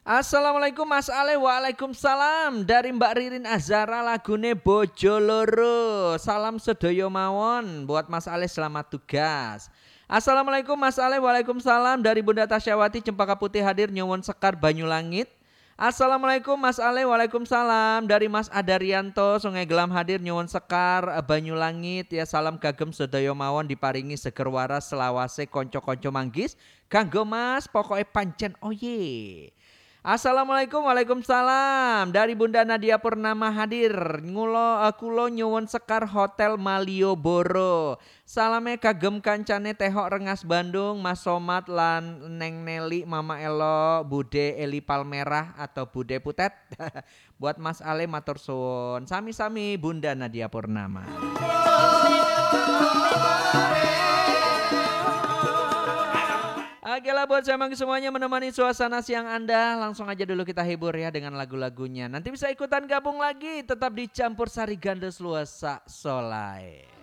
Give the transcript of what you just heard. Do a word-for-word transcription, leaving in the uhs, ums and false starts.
Assalamualaikum Mas Ale, waalaikumsalam. Dari Mbak Ririn Azara lagune Bojo Loro. Salam sedoyo mawon buat Mas Ale, selamat tugas. Assalamualaikum Mas Ale, waalaikumsalam. Dari Bunda Tasyawati Cempaka Putih hadir nyuwun sekar Banyulangit. Assalamualaikum Mas Ale, waalaikumsalam. Dari Mas Adarianto Sungai Gelam hadir nyuwun sekar eh, Banyulangit. Ya salam kagem sedaya mawon diparingi seger waras selawase konco-konco manggis. Kanggo Mas pokoknya pancen oye. Assalamualaikum, waalaikumsalam. Dari Bunda Nadia Purnama hadir. Ngulo uh, kulo nyuwun sekar Hotel Malioboro. Salame kagem kancane Tehok Rengas Bandung, Mas Somat lan Neng Neli, Mama Elo, Bude Eli Palmerah atau Bude Putet. Buat Mas Ale matur suwun. Sami-sami Bunda Nadia Purnama. Oke lah buat saya semuanya menemani suasana siang Anda. Langsung aja dulu kita hibur ya dengan lagu-lagunya. Nanti bisa ikutan gabung lagi. Tetap dicampur sari gandes luasa solai.